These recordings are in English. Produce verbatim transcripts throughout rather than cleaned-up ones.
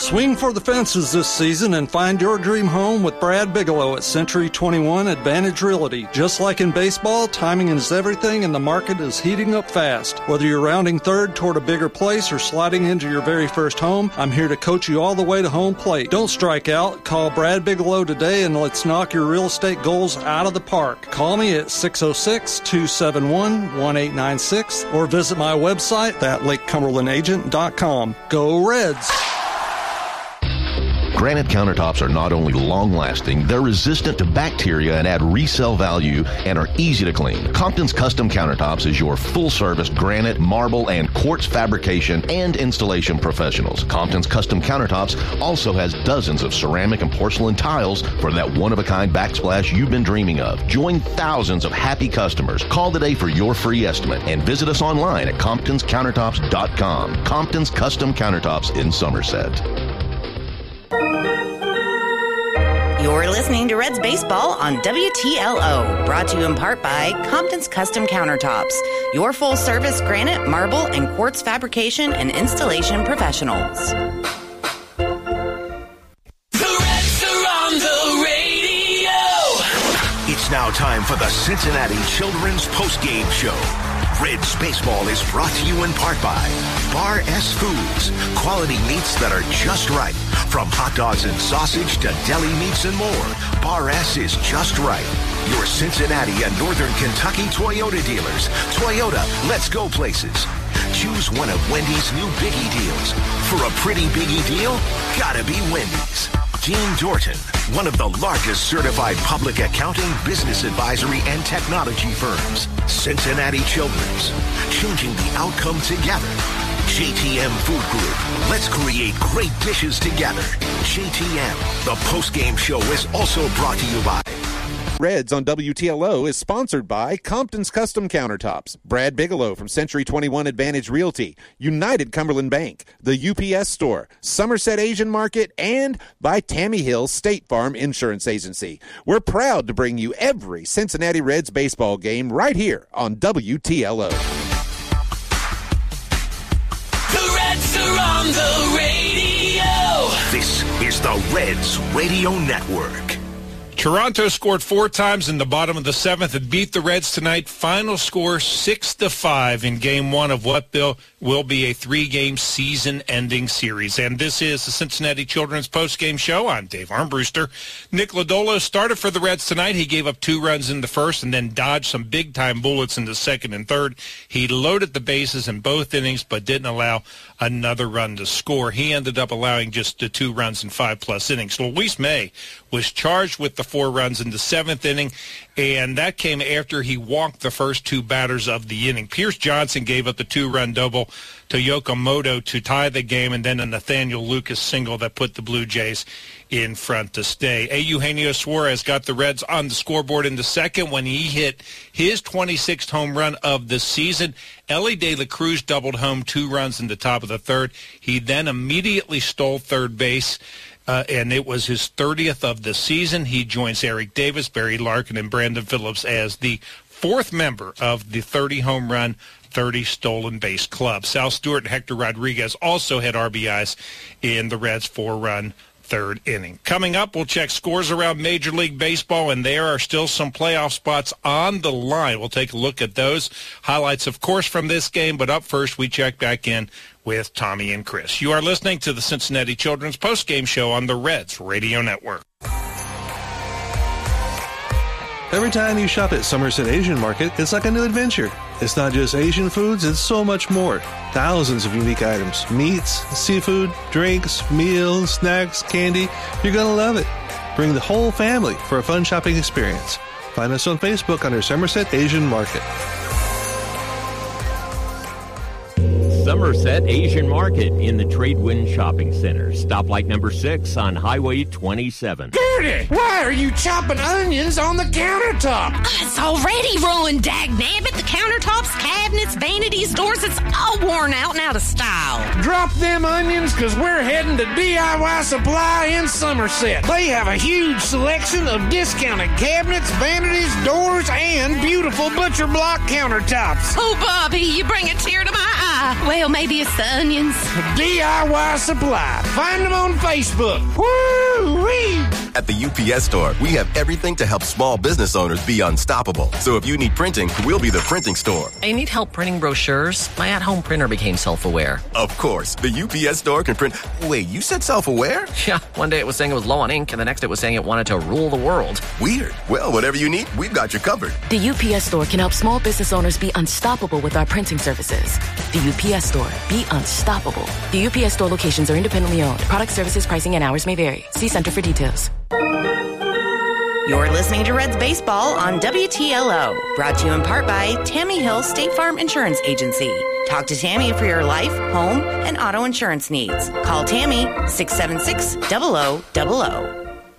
Swing for the fences this season and find your dream home with Brad Bigelow at Century twenty-one Advantage Realty. Just like in baseball, timing is everything and the market is heating up fast. Whether you're rounding third toward a bigger place or sliding into your very first home, I'm here to coach you all the way to home plate. Don't strike out. Call Brad Bigelow today and let's knock your real estate goals out of the park. Call me at six oh six, two seven one, one eight nine six or visit my website at lake cumberland agent dot com. Go Reds! Granite countertops are not only long-lasting, they're resistant to bacteria and add resale value and are easy to clean. Compton's Custom Countertops is your full-service granite, marble, and quartz fabrication and installation professionals. Compton's Custom Countertops also has dozens of ceramic and porcelain tiles for that one-of-a-kind backsplash you've been dreaming of. Join thousands of happy customers. Call today for your free estimate and visit us online at comptons countertops dot com. Compton's Custom Countertops in Somerset. You're listening to Reds Baseball on W T L O, brought to you in part by Compton's Custom Countertops, your full-service granite, marble, and quartz fabrication and installation professionals. The Reds are on the radio. It's now time for the Cincinnati Children's Postgame Show. Reds Baseball is brought to you in part by Bar S Foods, quality meats that are just right. From hot dogs and sausage to deli meats and more, Bar S is just right. Your Cincinnati and Northern Kentucky Toyota dealers. Toyota, let's go places. Choose one of Wendy's new Biggie deals. For a pretty Biggie deal, gotta be Wendy's. Dean Dorton, one of the largest certified public accounting, business advisory, and technology firms. Cincinnati Children's, changing the outcome together. J T M Food Group, let's create great dishes together. J T M, the postgame show is also brought to you by Reds on W T L O is sponsored by Compton's Custom Countertops, Brad Bigelow from Century twenty-one Advantage Realty, United Cumberland Bank, the U P S Store, Somerset Asian Market, and by Tammy Hill State Farm Insurance Agency. We're proud to bring you every Cincinnati Reds baseball game right here on W T L O. The Reds are on the radio. This is the Reds Radio Network. Toronto scored four times in the bottom of the seventh and beat the Reds tonight. Final score six to five in game one of what will, will be a three-game season-ending series. And this is the Cincinnati Children's Post-Game Show. I'm Dave Armbruster. Nick Lodolo started for the Reds tonight. He gave up two runs in the first and then dodged some big-time bullets in the second and third. He loaded the bases in both innings but didn't allow another run to score. He ended up allowing just the two runs in five-plus innings. Luis May was charged with the four runs in the seventh inning, and that came after he walked the first two batters of the inning. Pierce Johnson gave up the two-run double to Yokomoto to tie the game, and then a Nathaniel Lucas single that put the Blue Jays in front to stay. Eugenio Suarez got the Reds on the scoreboard in the second when he hit his twenty-sixth home run of the season. Ellie De La Cruz doubled home two runs in the top of the third. He then immediately stole third base. Uh, and it was his thirtieth of the season. He joins Eric Davis, Barry Larkin, and Brandon Phillips as the fourth member of the thirty home run, thirty stolen base club. Sal Stewart and Hector Rodriguez also had R B Is in the Reds' four-run third inning. Coming up, we'll check scores around Major League Baseball, and there are still some playoff spots on the line. We'll take a look at those. Highlights, of course, from this game, but up first, we check back in with Tommy and Chris. You are listening to the Cincinnati Children's Postgame Show on the Reds Radio Network. Every time you shop at Somerset Asian Market, it's like a new adventure. It's not just Asian foods, it's so much more. Thousands of unique items, meats, seafood, drinks, meals, snacks, candy. You're going to love it. Bring the whole family for a fun shopping experience. Find us on Facebook under Somerset Asian Market. Somerset Asian Market in the Tradewind Shopping Center. Stoplight number six on Highway twenty-seven. Gertie, why are you chopping onions on the countertop? It's already ruined, dagnabbit. The countertops, cabinets, vanities, doors, it's all worn out and out of style. Drop them onions, because we're heading to D I Y Supply in Somerset. They have a huge selection of discounted cabinets, vanities, doors, and beautiful butcher block countertops. Oh, Bobby, you bring a tear to my eye. Supply. Well, maybe it's the onions. D I Y Supply. Find them on Facebook. Woo-wee! At the U P S Store, we have everything to help small business owners be unstoppable. So if you need printing, we'll be the printing store. I need help printing brochures. My at-home printer became self-aware. Of course, the U P S Store can print... Wait, you said self-aware? Yeah, one day it was saying it was low on ink, and the next it was saying it wanted to rule the world. Weird. Well, whatever you need, we've got you covered. The U P S Store can help small business owners be unstoppable with our printing services. The U P S Store. Be unstoppable. The U P S Store locations are independently owned. Product, services, pricing, and hours may vary. See Center for details. You're listening to Reds Baseball on W T L O. Brought to you in part by Tammy Hill State Farm Insurance Agency. Talk to Tammy for your life, home, and auto insurance needs. Call Tammy six seven six, zero zero zero zero.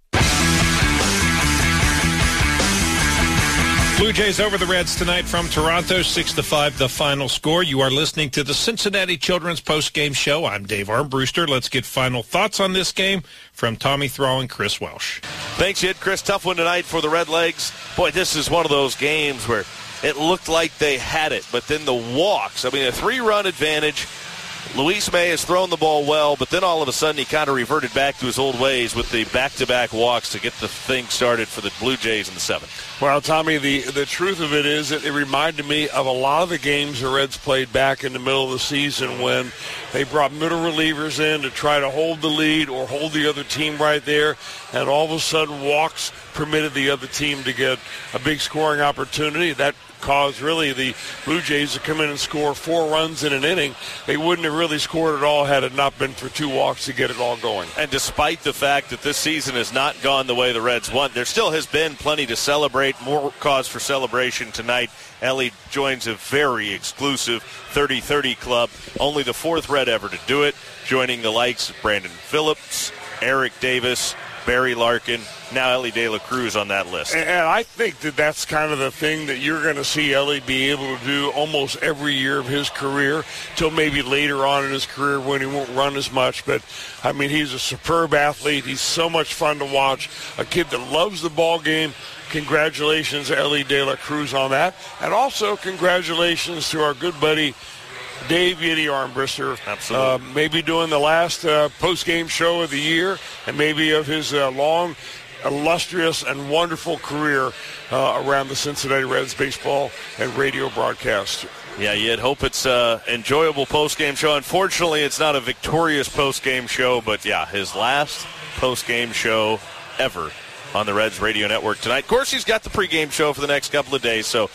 Blue Jays over the Reds tonight from Toronto, six to five the final score. You are listening to the Cincinnati Children's Post-Game Show. I'm Dave Armbruster. Let's get final thoughts on this game from Tommy Thrall and Chris Welsh. Thanks, Ed. Chris, tough one tonight for the Redlegs. Boy, this is one of those games where it looked like they had it, but then the walks. I mean, a three-run advantage. Luis May has thrown the ball well, but then all of a sudden he kind of reverted back to his old ways with the back-to-back walks to get the thing started for the Blue Jays in the seventh. Well, Tommy, the, the truth of it is that it reminded me of a lot of the games the Reds played back in the middle of the season when they brought middle relievers in to try to hold the lead or hold the other team right there, and all of a sudden walks permitted the other team to get a big scoring opportunity. That caused really the Blue Jays to come in and score four runs in an inning. They wouldn't have really scored at all had it not been for two walks to get it all going. And despite the fact that this season has not gone the way the Reds want, there still has been plenty to celebrate, more cause for celebration tonight. Ellie joins a very exclusive thirty thirty club, only the fourth Red ever to do it, joining the likes of Brandon Phillips, Eric Davis, Barry Larkin, now Ellie De La Cruz on that list. And I think that that's kind of the thing that you're going to see Ellie be able to do almost every year of his career, till maybe later on in his career when he won't run as much. But, I mean, he's a superb athlete. He's so much fun to watch. A kid that loves the ball game. Congratulations, Ellie De La Cruz, on that. And also congratulations to our good buddy Dave Yiddy Armbruster. Absolutely. Uh, maybe doing the last uh, post-game show of the year and maybe of his uh, long, illustrious, and wonderful career uh, around the Cincinnati Reds baseball and radio broadcast. Yeah, you'd hope it's an uh, enjoyable post-game show. Unfortunately, it's not a victorious post-game show, but, yeah, his last post-game show ever on the Reds radio network tonight. Of course, he's got the pregame show for the next couple of days, so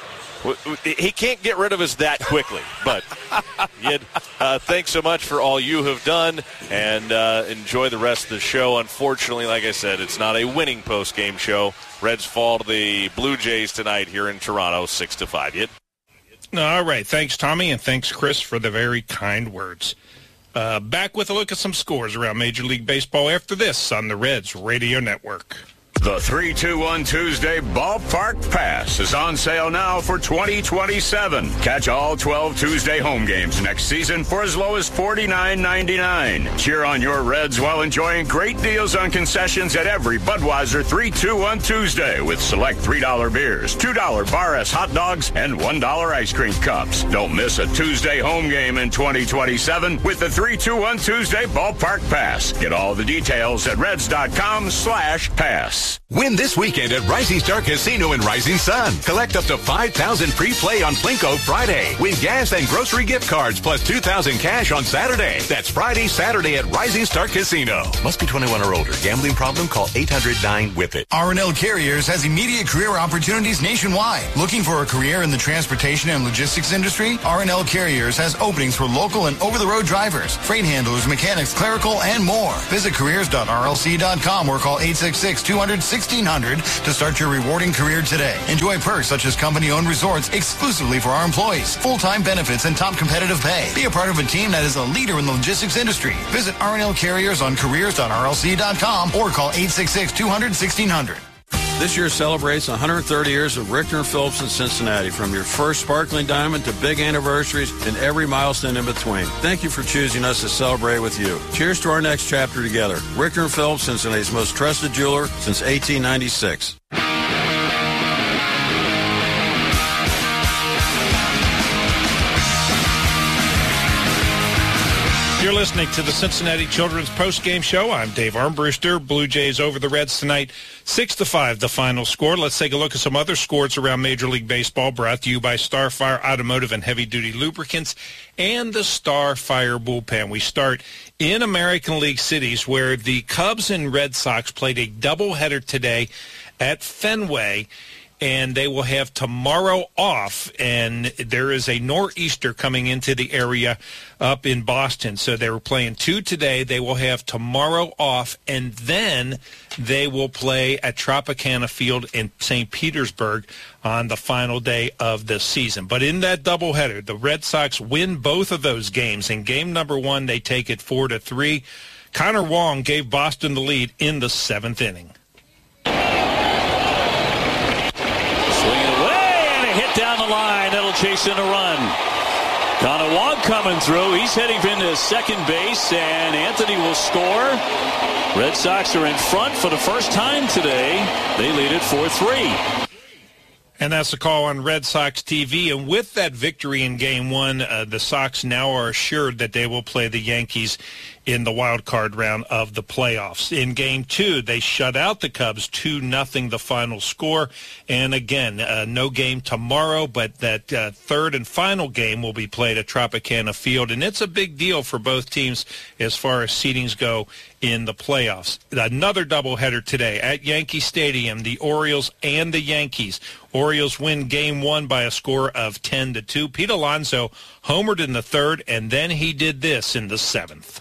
he can't get rid of us that quickly. But Yid, uh, thanks so much for all you have done, and uh, enjoy the rest of the show. Unfortunately, like I said, it's not a winning post-game show. Reds fall to the Blue Jays tonight here in Toronto, six to five. Yid? All right. Thanks, Tommy, and thanks, Chris, for the very kind words. Uh, back with a look at some scores around Major League Baseball after this on the Reds Radio Network. The three two one Tuesday Ballpark Pass is on sale now for twenty twenty-seven. Catch all twelve Tuesday home games next season for as low as forty-nine ninety-nine. Cheer on your Reds while enjoying great deals on concessions at every Budweiser three two one Tuesday with select three dollar beers, two dollar Bar S hot dogs, and one dollar ice cream cups. Don't miss a Tuesday home game in twenty twenty-seven with the three two one Tuesday Ballpark Pass. Get all the details at reds.com slash pass. Win this weekend at Rising Star Casino in Rising Sun. Collect up to five thousand free play on Plinko Friday. Win gas and grocery gift cards plus two thousand cash on Saturday. That's Friday, Saturday at Rising Star Casino. Must be twenty-one or older. Gambling problem? Call eight hundred nine with it. R and L Carriers has immediate career opportunities nationwide. Looking for a career in the transportation and logistics industry? R and L Carriers has openings for local and over-the-road drivers, freight handlers, mechanics, clerical, and more. Visit careers dot r l c dot com or call eight six six, two hundred, sixteen hundred to start your rewarding career today. Enjoy perks such as company-owned resorts exclusively for our employees, full-time benefits, and top competitive pay. Be a part of a team that is a leader in the logistics industry. Visit R and L Carriers on careers dot r l c dot com or call eight six six, two hundred, sixteen hundred. This year celebrates one hundred thirty years of Richter and Phillips in Cincinnati, from your first sparkling diamond to big anniversaries and every milestone in between. Thank you for choosing us to celebrate with you. Cheers to our next chapter together. Richter and Phillips, Cincinnati's most trusted jeweler since eighteen ninety-six. You're listening to the Cincinnati Children's Post-Game Show. I'm Dave Armbruster. Blue Jays over the Reds tonight, six to five, the final score. Let's take a look at some other scores around Major League Baseball, brought to you by Starfire Automotive and Heavy Duty Lubricants and the Starfire Bullpen. We start in American League cities, where the Cubs and Red Sox played a doubleheader today at Fenway, and they will have tomorrow off, and there is a nor'easter coming into the area up in Boston. So they were playing two today. They will have tomorrow off, and then they will play at Tropicana Field in Saint Petersburg on the final day of the season. But in that doubleheader, the Red Sox win both of those games. In game number one, they take it four to three. Connor Wong gave Boston the lead in the seventh inning. Down the line, that'll chase in a run. Connor Wong coming through. He's heading into second base, and Anthony will score. Red Sox are in front for the first time today. They lead it four three. And that's the call on Red Sox T V. And with that victory in Game one, uh, the Sox now are assured that they will play the Yankees in the wild card round of the playoffs. In Game two, they shut out the Cubs two nothing, the final score. And again, uh, no game tomorrow, but that uh, third and final game will be played at Tropicana Field. And it's a big deal for both teams as far as seedings go in the playoffs. Another doubleheader today at Yankee Stadium, the Orioles and the Yankees. Orioles win Game one by a score of ten to two. Pete Alonso homered in the third, and then he did this in the seventh.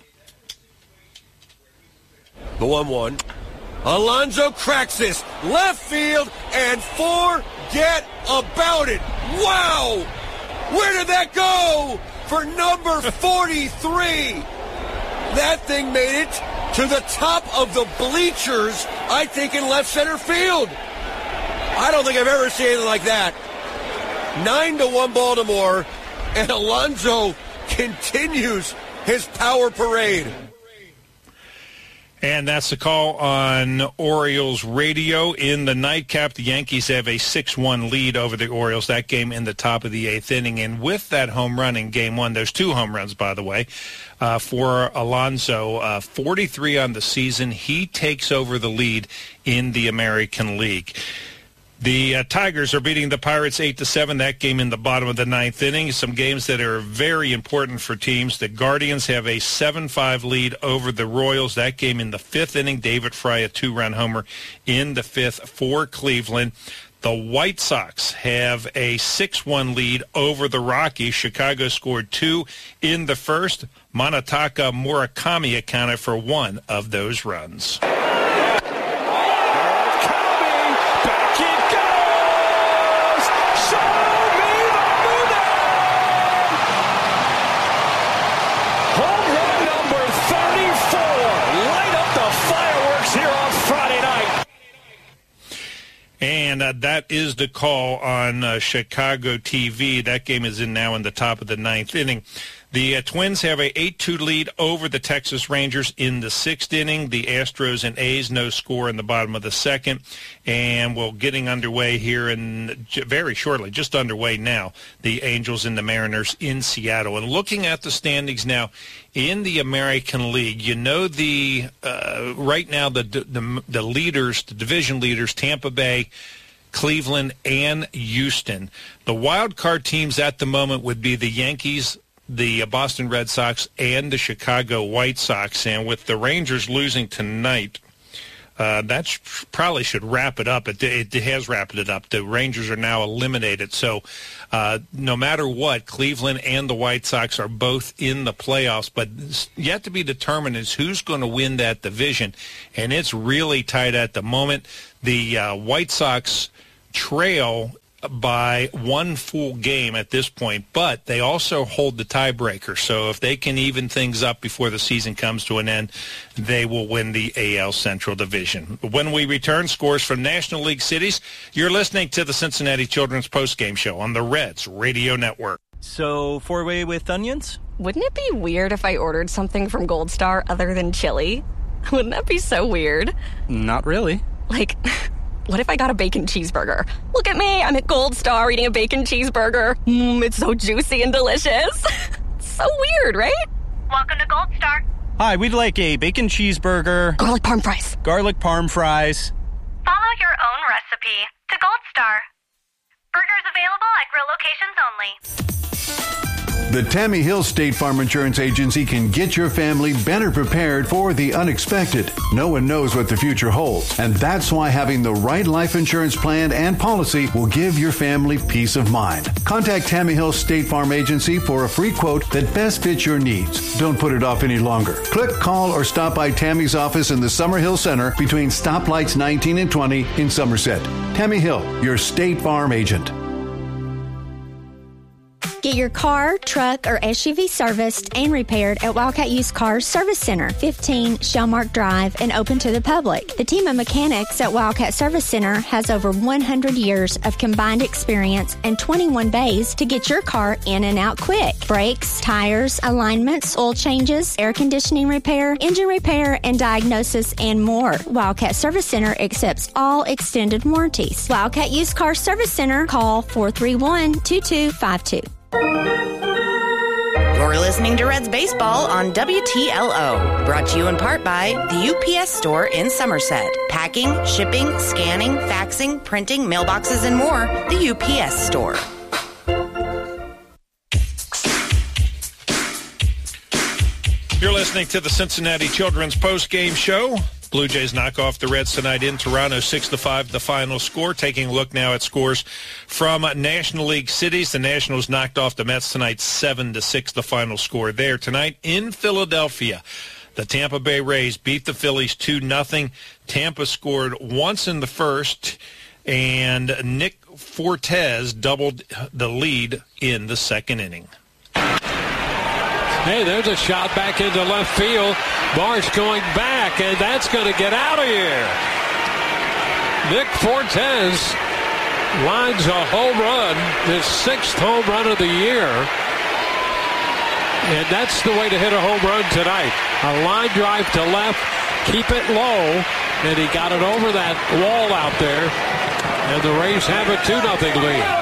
The one one. Alonso cracks this. Left field, and forget about it. Wow! Where did that go? For number forty-three. That thing made it to the top of the bleachers, I think, in left center field. I don't think I've ever seen anything like that. Nine to one Baltimore, and Alonso continues his power parade. And that's the call on Orioles radio. In the nightcap, the Yankees have a six one lead over the Orioles. That game in the top of the eighth inning. And with that home run in Game one, there's two home runs, by the way, uh, for Alonso. Uh, forty-three on the season. He takes over the lead in the American League. The uh, Tigers are beating the Pirates eight to seven. That game in the bottom of the ninth inning. Some games that are very important for teams. The Guardians have a seven five lead over the Royals. That game in the fifth inning. David Fry, a two-run homer in the fifth for Cleveland. The White Sox have a six one lead over the Rockies. Chicago scored two in the first. Monotaka Murakami accounted for one of those runs. And uh, that is the call on uh, Chicago T V. That game is in now in the top of the ninth inning. The uh, Twins have a eight two lead over the Texas Rangers in the sixth inning. The Astros and A's no score in the bottom of the second. And we're getting underway here in very shortly, just underway now, the Angels and the Mariners in Seattle. And looking at the standings now in the American League, you know the uh, right now the, the the leaders, the division leaders, Tampa Bay, Cleveland, and Houston. The wild card teams at the moment would be the Yankees, the Boston Red Sox, and the Chicago White Sox. And with the Rangers losing tonight, uh, that sh- probably should wrap it up. It, it, it has wrapped it up. The Rangers are now eliminated. So uh, no matter what, Cleveland and the White Sox are both in the playoffs. But yet to be determined is who's going to win that division. And it's really tight at the moment. The uh, White Sox trail by one full game at this point, but they also hold the tiebreaker. So if they can even things up before the season comes to an end, they will win the A L Central Division. When we return, scores from National League cities. You're listening to the Cincinnati Children's Postgame Show on the Reds Radio Network. So, four-way with onions? Wouldn't it be weird if I ordered something from Gold Star other than chili? Wouldn't that be so weird? Not really. Like, what if I got a bacon cheeseburger? Look at me, I'm at Gold Star eating a bacon cheeseburger. Mmm, it's so juicy and delicious. So weird, right? Welcome to Gold Star. Hi, we'd like a bacon cheeseburger. Garlic parm fries. Garlic parm fries. Follow your own recipe to Gold Star. Burgers available at grill locations only. The Tammy Hill State Farm Insurance Agency can get your family better prepared for the unexpected. No one knows what the future holds, and that's why having the right life insurance plan and policy will give your family peace of mind. Contact Tammy Hill State Farm Agency for a free quote that best fits your needs. Don't put it off any longer. Click, call, or stop by Tammy's office in the Summerhill Center between stoplights nineteen and twenty in Somerset. Tammy Hill, your State Farm agent. Get your car, truck, or S U V serviced and repaired at Wildcat Used Cars Service Center, fifteen Shellmark Drive, and open to the public. The team of mechanics at Wildcat Service Center has over one hundred years of combined experience and twenty-one bays to get your car in and out quick. Brakes, tires, alignments, oil changes, air conditioning repair, engine repair, and diagnosis, and more. Wildcat Service Center accepts all extended warranties. Wildcat Used Cars Service Center, call four three one, two two five two. You're listening to Reds Baseball on W T L O. Brought to you in part by the U P S Store in Somerset. Packing, shipping, scanning, faxing, printing, mailboxes, and more. The U P S Store. You're listening to the Cincinnati Children's Post-Game Show. Blue Jays knock off the Reds tonight in Toronto, six to five, the final score. Taking a look now at scores from National League cities. The Nationals knocked off the Mets tonight, seven to six, the final score there. Tonight in Philadelphia, the Tampa Bay Rays beat the Phillies two nothing. Tampa scored once in the first, and Nick Fortes doubled the lead in the second inning. Hey, there's a shot back into left field. Marsh going back, and that's going to get out of here. Nick Fortes lines a home run, his sixth home run of the year. And that's the way to hit a home run tonight. A line drive to left, keep it low, and he got it over that wall out there. And the Rays have a two nothing lead.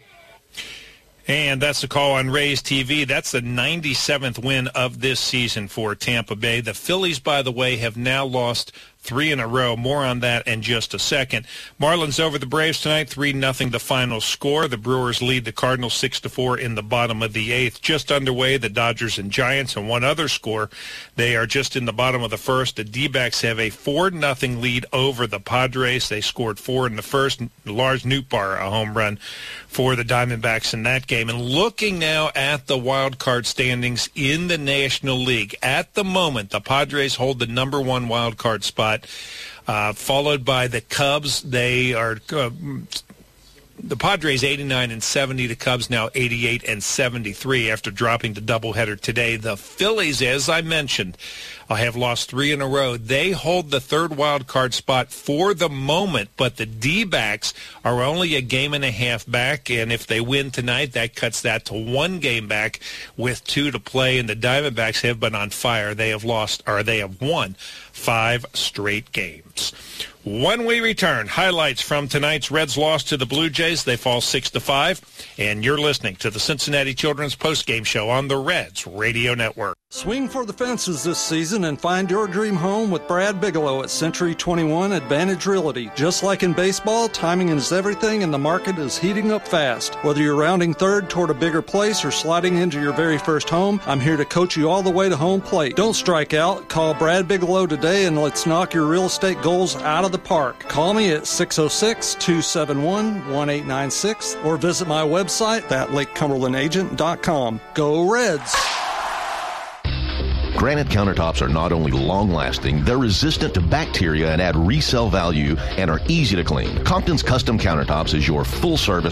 And that's the call on Rays T V. That's the ninety-seventh win of this season for Tampa Bay. The Phillies, by the way, have now lost three in a row. More on that in just a second. Marlins over the Braves tonight, three nothing the final score. The Brewers lead the Cardinals six to four in the bottom of the eighth. Just underway, the Dodgers and Giants, and one other score. They are just in the bottom of the first. The D-backs have a four nothing lead over the Padres. They scored four in the first. Lars Nootbaar, a home run for the Diamondbacks in that game. And looking now at the wild card standings in the National League, at the moment, the Padres hold the number one wild card spot, uh, followed by the Cubs. They are uh, the Padres eighty-nine and seventy. The Cubs now eighty-eight and seventy-three after dropping the doubleheader today. The Phillies, as I mentioned, uh, have lost three in a row. They hold the third wild card spot for the moment, but the D-backs are only a game and a half back, and if they win tonight, that cuts that to one game back with two to play, and the Diamondbacks have been on fire. They have lost, or they have won five straight games. When we return, highlights from tonight's Reds loss to the Blue Jays. They fall six to five, and you're listening to the Cincinnati Children's Postgame Show on the Reds Radio Network. Swing for the fences this season and find your dream home with Brad Bigelow at Century twenty-one Advantage Realty. Just like in baseball, timing is everything and the market is heating up fast. Whether you're rounding third toward a bigger place or sliding into your very first home, I'm here to coach you all the way to home plate. Don't strike out. Call Brad Bigelow today and let's knock your real estate goals out of the park. Call me at six oh six, two seven one, one eight nine six or visit my website at lake cumberland agent dot com. Go Reds! Granite countertops are not only long-lasting, they're resistant to bacteria and add resale value and are easy to clean. Compton's Custom Countertops is your full-service